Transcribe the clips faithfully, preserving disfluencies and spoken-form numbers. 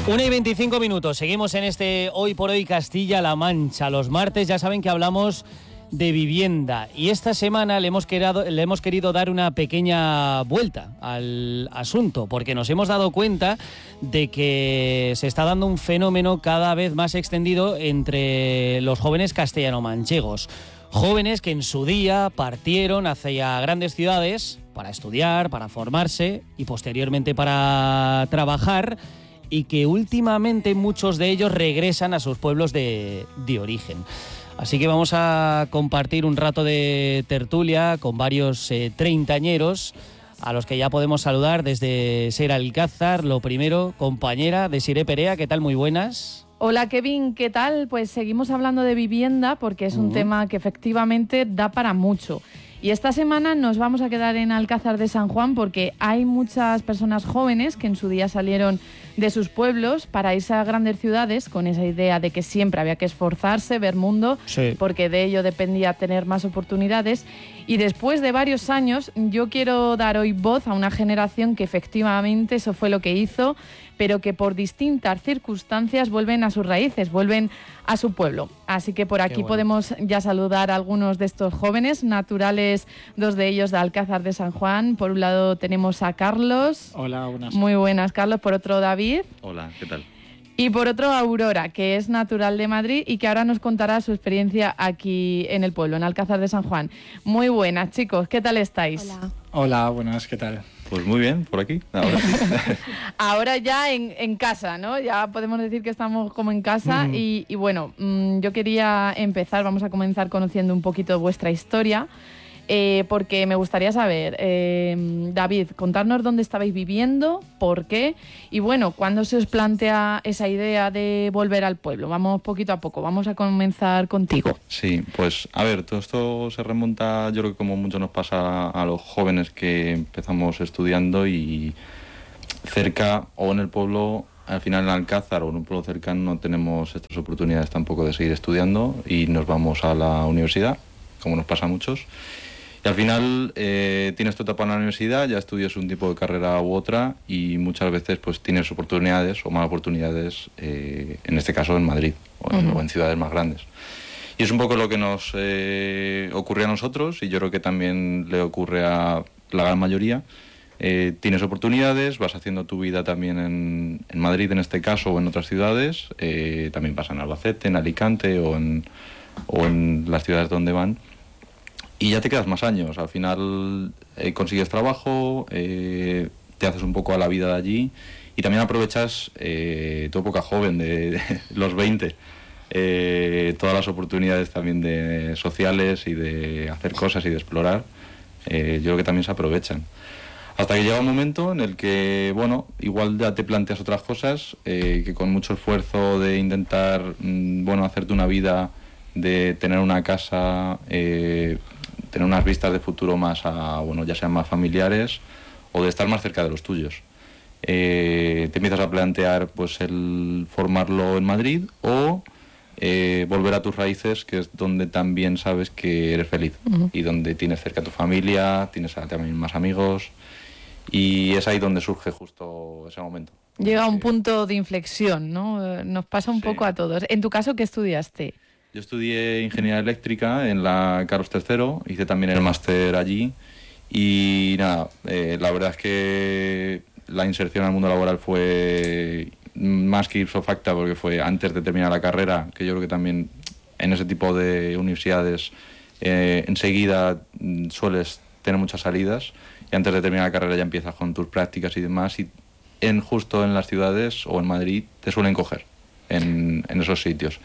una y veinticinco minutos, seguimos en este Hoy por Hoy Castilla-La Mancha. Los martes ya saben que hablamos de vivienda y esta semana le hemos, querido, le hemos querido dar una pequeña vuelta al asunto porque nos hemos dado cuenta de que se está dando un fenómeno cada vez más extendido entre los jóvenes castellano-manchegos. Jóvenes que en su día partieron hacia grandes ciudades para estudiar, para formarse y posteriormente para trabajar, y que últimamente muchos de ellos regresan a sus pueblos de, de origen. Así que vamos a compartir un rato de tertulia con varios eh, treintañeros a los que ya podemos saludar desde Ser Alcázar. Lo primero, compañera Desiré Perea, ¿qué tal? Muy buenas. Hola Kevin, ¿qué tal? Pues seguimos hablando de vivienda porque es un uh-huh. tema que efectivamente da para mucho. Y esta semana nos vamos a quedar en Alcázar de San Juan porque hay muchas personas jóvenes que en su día salieron de sus pueblos para irse a grandes ciudades con esa idea de que siempre había que esforzarse, ver mundo, sí. porque de ello dependía tener más oportunidades. Y después de varios años, yo quiero dar hoy voz a una generación que efectivamente eso fue lo que hizo, pero que por distintas circunstancias vuelven a sus raíces, vuelven a su pueblo. Así que por aquí bueno. podemos ya saludar a algunos de estos jóvenes naturales, dos de ellos de Alcázar de San Juan. Por un lado tenemos a Carlos. Hola, buenas. Muy buenas, Carlos. Por otro, David. Hola, ¿qué tal? Y por otro, Aurora, que es natural de Madrid y que ahora nos contará su experiencia aquí en el pueblo, en Alcázar de San Juan. Muy buenas, chicos. ¿Qué tal estáis? Hola. Hola, buenas. ¿Qué tal? Pues muy bien, por aquí, ahora sí. Ahora ya en, en casa, ¿no? Ya podemos decir que estamos como en casa mm. y, y bueno, mmm, yo quería empezar, vamos a comenzar conociendo un poquito vuestra historia, eh, porque me gustaría saber, eh, David, contarnos dónde estabais viviendo, por qué y bueno, ¿cuándo se os plantea esa idea de volver al pueblo? Vamos poquito a poco, vamos a comenzar contigo. Sí, pues a ver, todo esto se remonta, yo creo que como mucho nos pasa a los jóvenes que empezamos estudiando y cerca o en el pueblo, al final en Alcázar o en un pueblo cercano no tenemos estas oportunidades tampoco de seguir estudiando y nos vamos a la universidad, como nos pasa a muchos. Y al final eh, tienes tu etapa en la universidad, ya estudias un tipo de carrera u otra y muchas veces pues tienes oportunidades o más oportunidades, eh, en este caso en Madrid o en, uh-huh. o en ciudades más grandes. Y es un poco lo que nos eh, ocurre a nosotros y yo creo que también le ocurre a la gran mayoría. Eh, tienes oportunidades, vas haciendo tu vida también en, en Madrid en este caso o en otras ciudades, eh, también pasa en Albacete, en Alicante o en, o en las ciudades donde van. Y ya te quedas más años, al final eh, consigues trabajo, eh, te haces un poco a la vida de allí y también aprovechas eh, tu época joven de, de los veinte, eh, todas las oportunidades también de sociales y de hacer cosas y de explorar, eh, yo creo que también se aprovechan. Hasta que llega un momento en el que, bueno, igual ya te planteas otras cosas, eh, que con mucho esfuerzo de intentar, mmm, bueno, hacerte una vida, de tener una casa, eh, tener unas vistas de futuro más, a, bueno, ya sean más familiares o de estar más cerca de los tuyos. Eh, te empiezas a plantear pues el formarlo en Madrid o eh, volver a tus raíces, que es donde también sabes que eres feliz uh-huh. y donde tienes cerca a tu familia, tienes también más amigos y es ahí donde surge justo ese momento. Llega un punto de inflexión, ¿no? Nos pasa un sí. poco a todos. En tu caso, ¿qué estudiaste? Yo estudié Ingeniería Eléctrica en la Carlos tercero, hice también el máster allí y nada, eh, la verdad es que la inserción al mundo laboral fue más que ipso facto porque fue antes de terminar la carrera, que yo creo que también en ese tipo de universidades eh, enseguida sueles tener muchas salidas y antes de terminar la carrera ya empiezas con tus prácticas y demás y en justo en las ciudades o en Madrid te suelen coger en, en esos sitios.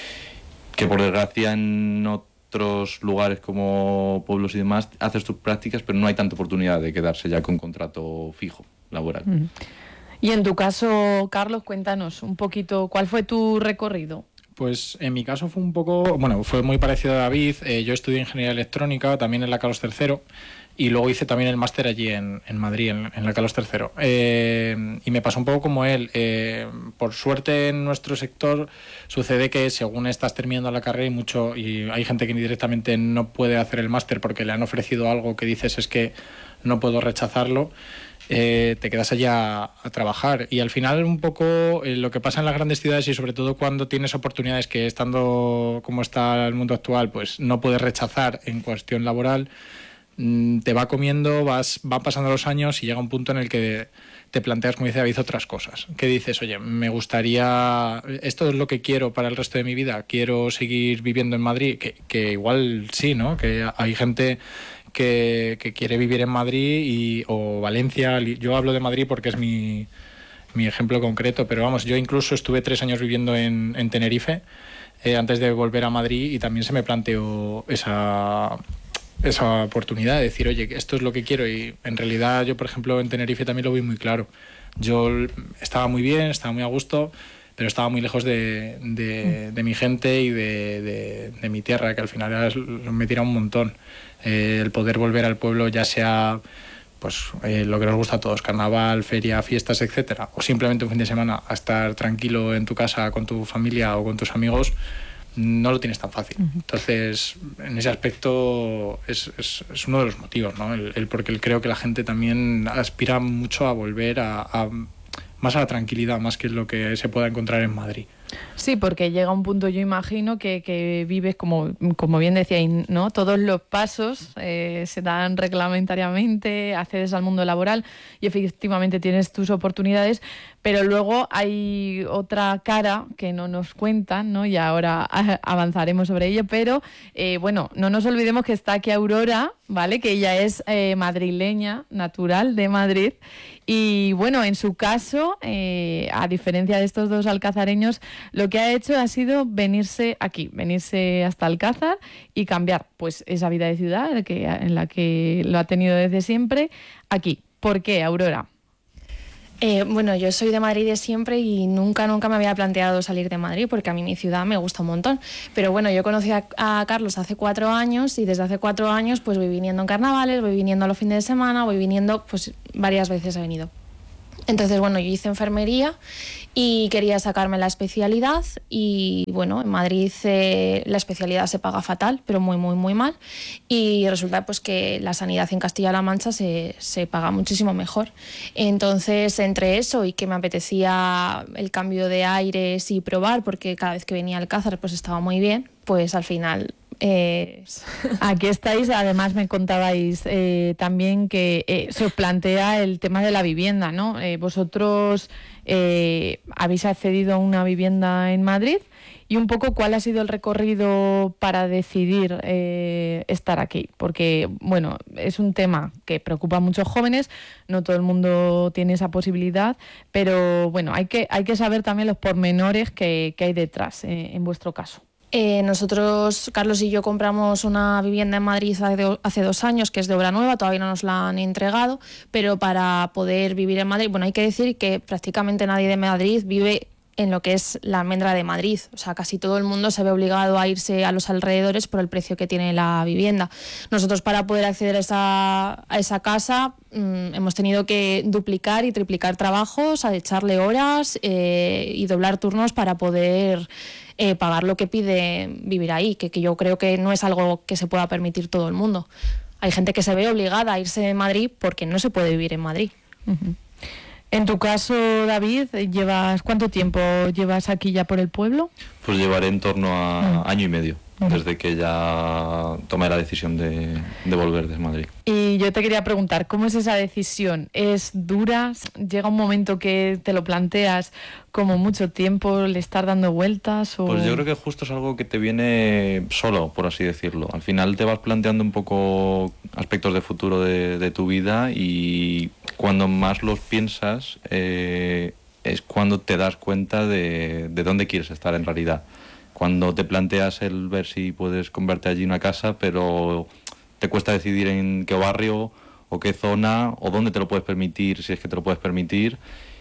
Que por desgracia en otros lugares como pueblos y demás haces tus prácticas, pero no hay tanta oportunidad de quedarse ya con contrato fijo laboral. Mm. Y en tu caso, Carlos, cuéntanos un poquito, ¿cuál fue tu recorrido? Pues en mi caso fue un poco, bueno, fue muy parecido a David. Eh, yo estudié Ingeniería Electrónica, también en la Carlos tercero, y luego hice también el máster allí en, en Madrid, en, en la Carlos tercero. Eh, y me pasó un poco como él. Eh, por suerte en nuestro sector sucede que según estás terminando la carrera y mucho y hay gente que directamente no puede hacer el máster porque le han ofrecido algo que dices es que no puedo rechazarlo. eh, te quedas allá a trabajar. Y al final un poco eh, lo que pasa en las grandes ciudades, y sobre todo cuando tienes oportunidades que estando como está el mundo actual, pues no puedes rechazar en cuestión laboral, mmm, te va comiendo, vas, van pasando los años y llega un punto en el que te planteas, como dice David, otras cosas. Que dices, oye, me gustaría, esto es lo que quiero para el resto de mi vida, quiero seguir viviendo en Madrid, que, que igual sí, ¿no? Que hay gente que, que quiere vivir en Madrid y, o Valencia. Yo hablo de Madrid porque es mi, mi ejemplo concreto, pero vamos, yo incluso estuve tres años viviendo en, en Tenerife eh, antes de volver a Madrid, y también se me planteó esa... esa oportunidad de decir, oye, esto es lo que quiero. Y en realidad yo, por ejemplo, en Tenerife también lo vi muy claro. Yo estaba muy bien, estaba muy a gusto, pero estaba muy lejos de, de, de mi gente y de, de, de mi tierra, que al final era, me tira un montón. Eh, el poder volver al pueblo, ya sea pues eh, lo que nos gusta a todos, carnaval, feria, fiestas, etcétera, o simplemente un fin de semana a estar tranquilo en tu casa con tu familia o con tus amigos, no lo tienes tan fácil. Entonces, en ese aspecto es, es, es uno de los motivos, ¿no? El, el porque creo que la gente también aspira mucho a volver a, a más a la tranquilidad, más que lo que se pueda encontrar en Madrid. Sí, porque llega un punto, yo imagino, que, que vives, como, como bien decíais, ¿no? Todos los pasos eh, se dan reglamentariamente, accedes al mundo laboral y efectivamente tienes tus oportunidades, pero luego hay otra cara que no nos cuentan, ¿no? Y ahora avanzaremos sobre ello, pero eh, bueno, no nos olvidemos que está aquí Aurora, ¿vale? Que ella es eh, madrileña, natural de Madrid. Y bueno, en su caso, eh, a diferencia de estos dos alcazareños, lo que ha hecho ha sido venirse aquí, venirse hasta Alcázar y cambiar pues esa vida de ciudad que, en la que lo ha tenido desde siempre aquí. ¿Por qué, Aurora? Eh, bueno, yo soy de Madrid de siempre y nunca, nunca me había planteado salir de Madrid porque a mí mi ciudad me gusta un montón. Pero bueno, yo conocí a, a Carlos hace cuatro años y desde hace cuatro años pues voy viniendo en carnavales, voy viniendo a los fines de semana, voy viniendo, pues varias veces he venido. Entonces, bueno, yo hice enfermería y quería sacarme la especialidad y, bueno, en Madrid eh, la especialidad se paga fatal, pero muy, muy, muy mal, y resulta pues que la sanidad en Castilla-La Mancha se, se paga muchísimo mejor. Entonces, entre eso y que me apetecía el cambio de aires y probar, porque cada vez que venía al Alcázar pues estaba muy bien, pues al final... Eh... Aquí estáis, además me contabais eh, también que eh, se os plantea el tema de la vivienda, ¿no? Eh, vosotros eh, habéis accedido a una vivienda en Madrid, y un poco cuál ha sido el recorrido para decidir eh, estar aquí, porque bueno, es un tema que preocupa a muchos jóvenes, no todo el mundo tiene esa posibilidad, pero bueno, hay que, hay que saber también los pormenores que, que hay detrás eh, en vuestro caso. Eh, nosotros, Carlos y yo, compramos una vivienda en Madrid hace dos años, que es de obra nueva, todavía no nos la han entregado, pero para poder vivir en Madrid, bueno, hay que decir que prácticamente nadie de Madrid vive en lo que es la almendra de Madrid. O sea, casi todo el mundo se ve obligado a irse a los alrededores por el precio que tiene la vivienda. Nosotros, para poder acceder a esa, a esa casa, mmm, hemos tenido que duplicar y triplicar trabajos, a echarle horas eh, y doblar turnos para poder eh, pagar lo que pide vivir ahí, que, que yo creo que no es algo que se pueda permitir todo el mundo. Hay gente que se ve obligada a irse de Madrid porque no se puede vivir en Madrid. Uh-huh. En tu caso, David, ¿llevas cuánto tiempo llevas aquí ya por el pueblo? Pues llevaré en torno a Mm. año y medio, mm. desde que ya tomé la decisión de, de volver de Madrid. Y yo te quería preguntar, ¿cómo es esa decisión? ¿Es dura? ¿Llega un momento que te lo planteas como mucho tiempo, le estar dando vueltas? O... Pues yo creo que justo es algo que te viene solo, por así decirlo. Al final te vas planteando un poco aspectos de futuro de, de tu vida, y cuando más los piensas eh, es cuando te das cuenta de, de dónde quieres estar en realidad. Cuando te planteas el ver si puedes comprarte allí una casa, pero te cuesta decidir en qué barrio o qué zona o dónde te lo puedes permitir, si es que te lo puedes permitir.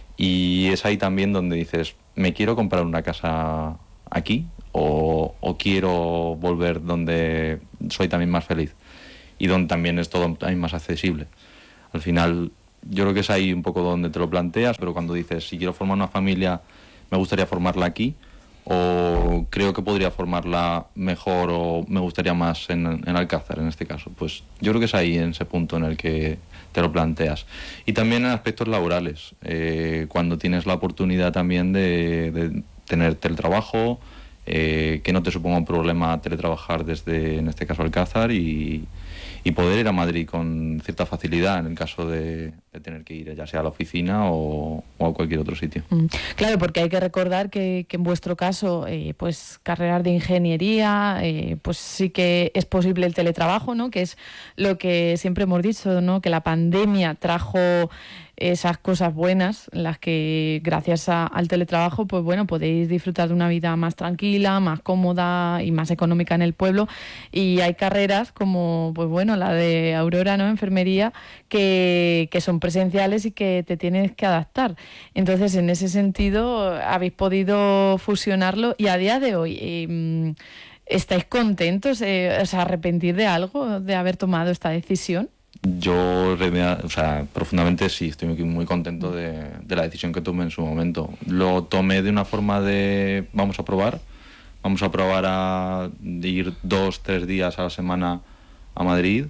Y es ahí también donde dices, ¿me quiero comprar una casa aquí o, o quiero volver donde soy también más feliz y donde también es todo también más accesible? Al final yo creo que es ahí un poco donde te lo planteas, pero cuando dices, si quiero formar una familia, me gustaría formarla aquí, o creo que podría formarla mejor o me gustaría más en, en Alcázar en este caso. Pues yo creo que es ahí, en ese punto en el que te lo planteas. Y también en aspectos laborales, eh, cuando tienes la oportunidad también de, de tener teletrabajo, eh, que no te suponga un problema teletrabajar desde, en este caso, Alcázar, y, y poder ir a Madrid con cierta facilidad en el caso de, de tener que ir ya sea a la oficina o, o a cualquier otro sitio. Mm, claro, porque hay que recordar que, que en vuestro caso, eh, pues carreras de ingeniería, eh, pues sí que es posible el teletrabajo, ¿no? Que es lo que siempre hemos dicho, ¿no? Que la pandemia trajo esas cosas buenas, en las que gracias a, al teletrabajo, pues bueno, podéis disfrutar de una vida más tranquila, más cómoda y más económica en el pueblo. Y hay carreras como, pues bueno, la de Aurora, ¿no? Enfermería, que, que son presenciales y que te tienes que adaptar. Entonces, en ese sentido, habéis podido fusionarlo y a día de hoy, eh, ¿estáis contentos? Eh, ¿Os arrepentir de algo, de haber tomado esta decisión? Yo, o sea, profundamente sí, estoy muy, muy contento de, de la decisión que tomé en su momento. Lo tomé de una forma de, vamos a probar, vamos a probar a de ir dos, tres días a la semana a Madrid,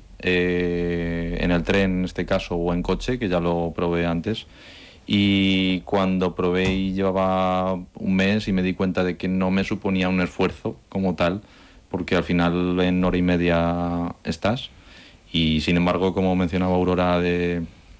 eh, en el tren en este caso o en coche, que ya lo probé antes. Y cuando probé y llevaba un mes y me di cuenta de que no me suponía un esfuerzo como tal, porque al final en hora y media estás. Y sin embargo, como mencionaba Aurora, de,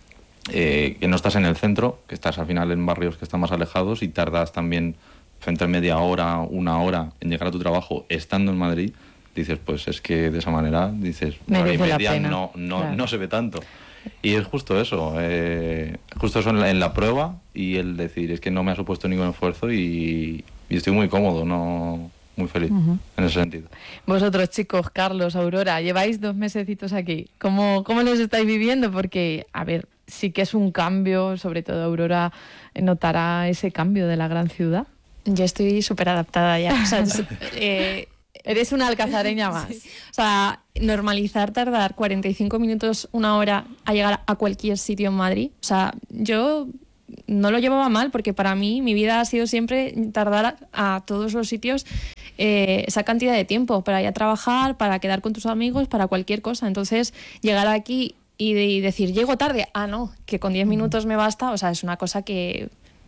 eh, que no estás en el centro, que estás al final en barrios que están más alejados y tardas también entre media hora, una hora en llegar a tu trabajo estando en Madrid, dices, pues es que de esa manera, dices, una hora y media no, no, claro. no se ve tanto. Y es justo eso, eh, justo eso en la, en la prueba y el decir, es que no me ha supuesto ningún esfuerzo y, y estoy muy cómodo, no... muy feliz, uh-huh. en ese sentido. Vosotros, chicos, Carlos, Aurora, lleváis dos mesecitos aquí. ¿Cómo, cómo los estáis viviendo? Porque, a ver, sí que es un cambio, sobre todo Aurora notará ese cambio de la gran ciudad. Yo estoy súper adaptada ya. O sea, eh, eres una alcazareña más. Sí. O sea, normalizar tardar cuarenta y cinco minutos, una hora a llegar a cualquier sitio en Madrid. O sea, yo... no lo llevaba mal porque para mí mi vida ha sido siempre tardar a, a todos los sitios eh, esa cantidad de tiempo para ir a trabajar, para quedar con tus amigos, para cualquier cosa. Entonces llegar aquí y, de, y decir llego tarde, ah no, que con diez minutos me basta, o sea, es una cosa que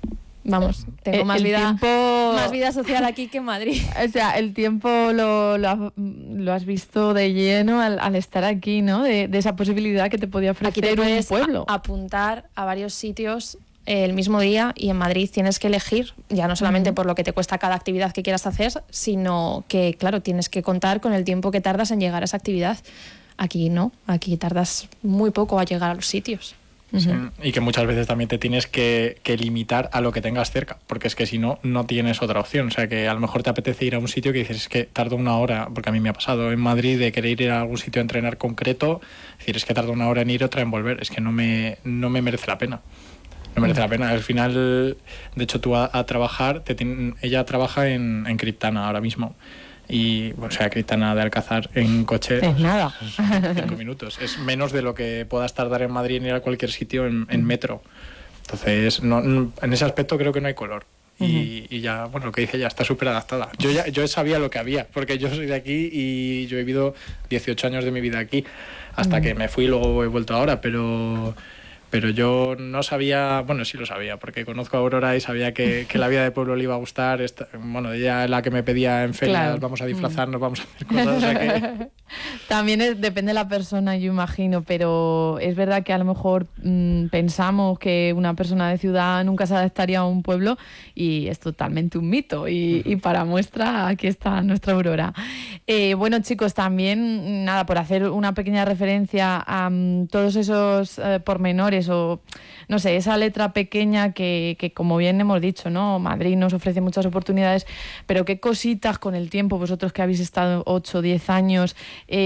vamos, tengo más vida, tiempo... más vida social aquí que en Madrid. O sea, el tiempo lo, lo, has, lo has visto de lleno al, al estar aquí, ¿no? De, de esa posibilidad que te podía ofrecer aquí te puedes un pueblo. A, apuntar a varios sitios el mismo día y en Madrid tienes que elegir, ya no solamente uh-huh. por lo que te cuesta cada actividad que quieras hacer, sino que, claro, tienes que contar con el tiempo que tardas en llegar a esa actividad. Aquí no, aquí tardas muy poco a llegar a los sitios. Uh-huh. Sí, y que muchas veces también te tienes que, que limitar a lo que tengas cerca, porque es que si no, no tienes otra opción. O sea, que a lo mejor te apetece ir a un sitio que dices, es que tardo una hora, porque a mí me ha pasado en Madrid de querer ir a algún sitio a entrenar concreto, es decir, es que tardo una hora en ir, otra en volver, es que no me, no me merece la pena. No merece la pena. Al final, de hecho, tú a, a trabajar, te ten, ella trabaja en, en Criptana ahora mismo. Y, o sea, Criptana de Alcázar en coche. Es nada. Cinco minutos. Es menos de lo que puedas tardar en Madrid en ir a cualquier sitio en, en metro. Entonces, no, no, en ese aspecto creo que no hay color. Y, uh-huh. y ya, bueno, lo que dice, ya está súper adaptada. Yo ya yo sabía lo que había, porque yo soy de aquí y yo he vivido dieciocho años de mi vida aquí, hasta uh-huh. que me fui y luego he vuelto ahora, pero... Pero yo no sabía, bueno, sí lo sabía, porque conozco a Aurora y sabía que, que la vida de pueblo le iba a gustar. Esta, bueno, ella es la que me pedía en ferias, claro. vamos a disfrazarnos, vamos a hacer cosas. O sea que... También es, depende de la persona, yo imagino, pero es verdad que a lo mejor mmm, pensamos que una persona de ciudad nunca se adaptaría a un pueblo y es totalmente un mito. Y, uh-huh. y para muestra, aquí está nuestra Aurora. Eh, bueno, chicos, también, nada, por hacer una pequeña referencia a um, todos esos uh, pormenores o, no sé, esa letra pequeña que, que, como bien hemos dicho, ¿no? Madrid nos ofrece muchas oportunidades, pero qué cositas con el tiempo, vosotros que habéis estado ocho o diez años,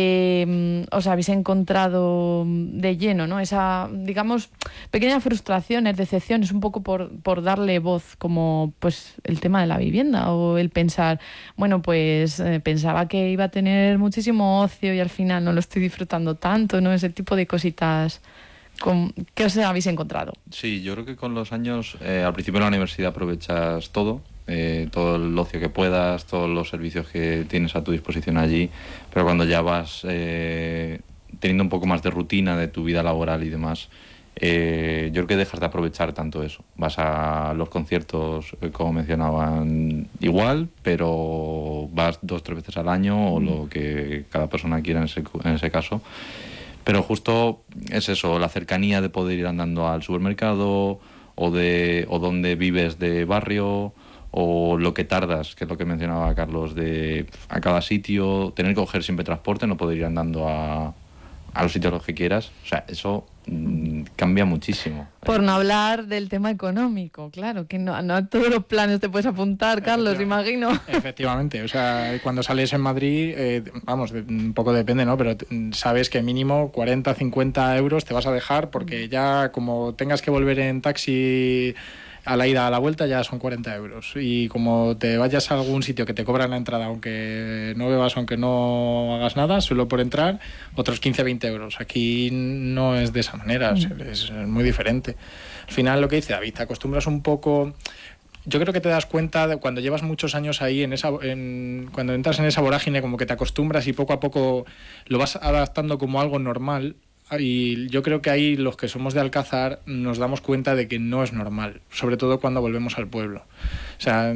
eh, os habéis encontrado de lleno, ¿no? Esa, digamos, pequeñas frustraciones, decepciones, un poco por, por darle voz, como pues el tema de la vivienda o el pensar, bueno, pues eh, pensaba que iba a tener muchísimo ocio y al final no lo estoy disfrutando tanto, ¿no? Ese tipo de cositas ¿Con, ¿Qué os habéis encontrado? Sí, yo creo que con los años, eh, al principio de la universidad aprovechas todo, eh, todo el ocio que puedas, todos los servicios que tienes a tu disposición allí, pero cuando ya vas eh, teniendo un poco más de rutina de tu vida laboral y demás, eh, yo creo que dejas de aprovechar tanto eso. Vas a los conciertos, eh, como mencionaban, igual, pero vas dos, tres veces al año o mm. lo que cada persona quiera en ese, en ese caso. Pero justo es eso, la cercanía de poder ir andando al supermercado o de o donde vives de barrio o lo que tardas, que es lo que mencionaba Carlos, de a cada sitio, tener que coger siempre transporte, no poder ir andando a, a los sitios los que quieras. O sea, eso mmm, cambia muchísimo. Por no hablar del tema económico, claro, que no, no a todos los planes te puedes apuntar, Carlos, imagino. Efectivamente, o sea, cuando sales en Madrid, eh, vamos, un poco depende, ¿no? Pero sabes que mínimo cuarenta, cincuenta euros te vas a dejar porque ya como tengas que volver en taxi a la ida, a la vuelta, ya son cuarenta euros. Y como te vayas a algún sitio que te cobran la entrada, aunque no bebas, aunque no hagas nada, solo por entrar, otros quince, veinte euros. Aquí no es de esa manera, mm. es, es muy diferente. Al final, lo que dice David, te acostumbras un poco. Yo creo que te das cuenta de cuando llevas muchos años ahí, en esa, en, cuando entras en esa vorágine, como que te acostumbras y poco a poco lo vas adaptando como algo normal. Y yo creo que ahí los que somos de Alcázar nos damos cuenta de que no es normal, sobre todo cuando volvemos al pueblo. O sea,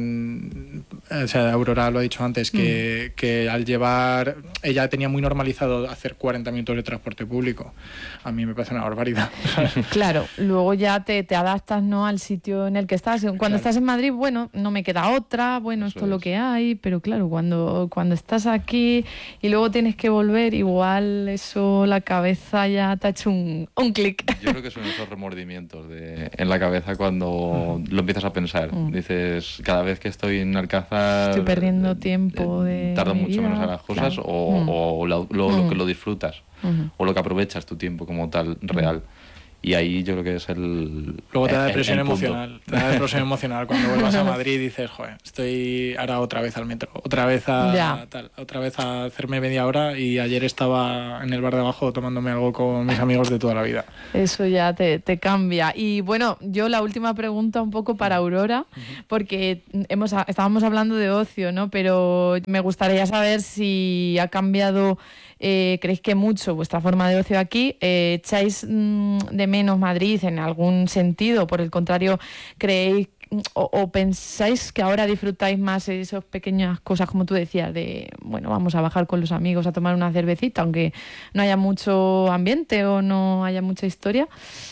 o sea Aurora lo ha dicho antes, que, mm. que al llevar, ella tenía muy normalizado hacer cuarenta minutos de transporte público. A mí me parece una barbaridad. Claro, luego ya te, te adaptas, ¿no?, al sitio en el que estás. Cuando claro. estás en Madrid, bueno, no me queda otra, bueno, Eso esto es lo que hay, pero claro, cuando, cuando estás aquí y luego tienes que volver, igual eso, la cabeza ya te ha hecho un, un clic. Yo creo que son esos remordimientos de, en la cabeza cuando mm. lo empiezas a pensar. Mm. Dices, cada vez que estoy en Alcázar estoy perdiendo eh, tiempo de tardo mi mucho vida. menos a las cosas, claro. o, mm. o lo, lo, mm. lo que lo disfrutas mm. o lo que aprovechas tu tiempo como tal real. Mm. Y ahí yo creo que es el... Luego te da depresión emocional. Te da depresión emocional cuando vuelvas a Madrid y dices, joder, estoy ahora otra vez al metro, otra vez a tal, otra vez a hacerme media hora, y ayer estaba en el bar de abajo tomándome algo con mis amigos de toda la vida. Eso ya te, te cambia. Y bueno, yo la última pregunta un poco para Aurora, porque hemos estábamos hablando de ocio, ¿no? Pero me gustaría saber si ha cambiado... Eh, ¿Creéis que mucho vuestra forma de ocio aquí? Eh, ¿Echáis mmm, de menos Madrid en algún sentido? Por el contrario, ¿creéis o, o pensáis que ahora disfrutáis más esas pequeñas cosas, como tú decías, de, bueno, vamos a bajar con los amigos a tomar una cervecita, aunque no haya mucho ambiente o no haya mucha historia?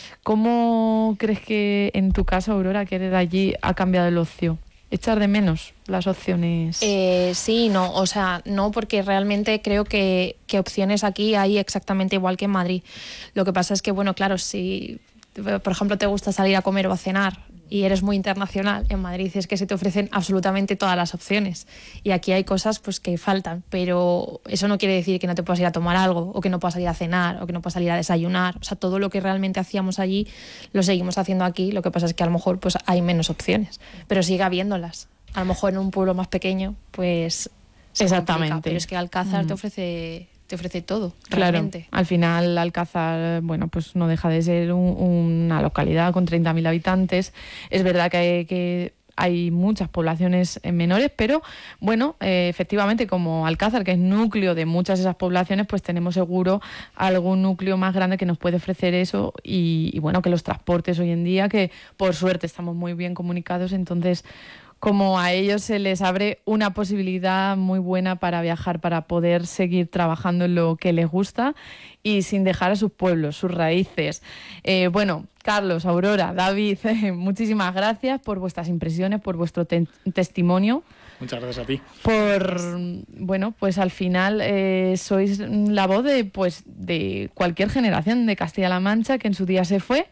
¿Cómo crees que en tu caso, Aurora, que eres de allí, ha cambiado el ocio? ¿Echar de menos las opciones? Eh, sí, no, o sea, no, porque realmente creo que, que opciones aquí hay exactamente igual que en Madrid. Lo que pasa es que, bueno, claro, si, por ejemplo, te gusta salir a comer o a cenar y eres muy internacional, en Madrid es que se te ofrecen absolutamente todas las opciones. Y aquí hay cosas pues que faltan, pero eso no quiere decir que no te puedas ir a tomar algo, o que no puedas salir a cenar, o que no puedas salir a desayunar. O sea, todo lo que realmente hacíamos allí lo seguimos haciendo aquí. Lo que pasa es que a lo mejor pues hay menos opciones, pero sigue habiéndolas. A lo mejor en un pueblo más pequeño, pues exactamente. Complica, pero es que Alcázar mm. te ofrece te ofrece todo, claro, realmente. Al final Alcázar, bueno, pues no deja de ser un, una localidad con treinta mil habitantes. Es verdad que hay, que hay muchas poblaciones menores, pero bueno, eh, efectivamente, como Alcázar, que es núcleo de muchas de esas poblaciones, pues tenemos seguro algún núcleo más grande que nos puede ofrecer eso. Y, y bueno, que los transportes hoy en día, que por suerte estamos muy bien comunicados, entonces como a ellos se les abre una posibilidad muy buena para viajar, para poder seguir trabajando en lo que les gusta y sin dejar a sus pueblos, sus raíces. Eh, bueno, Carlos, Aurora, David, eh, muchísimas gracias por vuestras impresiones, por vuestro te- testimonio. Muchas gracias a ti. Por, bueno, pues al final eh, sois la voz de, pues, de cualquier generación de Castilla-La Mancha que en su día se fue.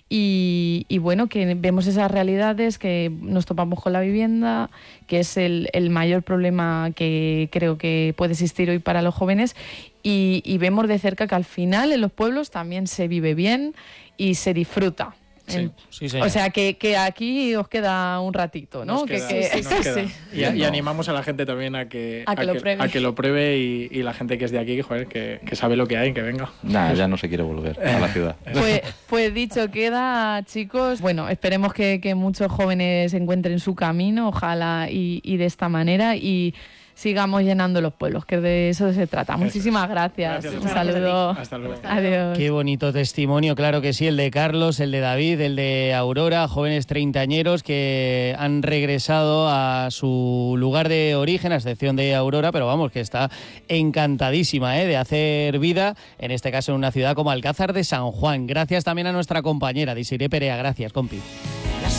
Y, y bueno, que vemos esas realidades, que nos topamos con la vivienda, que es el, el mayor problema que creo que puede existir hoy para los jóvenes, y, y vemos de cerca que al final en los pueblos también se vive bien y se disfruta. Sí, En- sí, señor. O sea, que, que aquí os queda un ratito, ¿no? Nos Que- queda, que- sí, nos queda. sí. Y, y animamos a la gente también a que, A que lo pruebe. a que lo pruebe y, y la gente que es de aquí, joder, que, que sabe lo que hay, que venga. Nah, ya no se quiere volver a la ciudad. Pues, pues dicho queda, chicos. Bueno, esperemos que, que muchos jóvenes encuentren su camino, ojalá, y, y de esta manera, y sigamos llenando los pueblos, que de eso se trata. Muchísimas gracias. Gracias. Un saludo. Hasta luego. Adiós. Qué bonito testimonio, claro que sí, el de Carlos, el de David, el de Aurora, jóvenes treintañeros que han regresado a su lugar de origen, a excepción de Aurora, pero vamos, que está encantadísima ¿eh? de hacer vida, en este caso en una ciudad como Alcázar de San Juan. Gracias también a nuestra compañera, Desiree Perea, gracias, compi.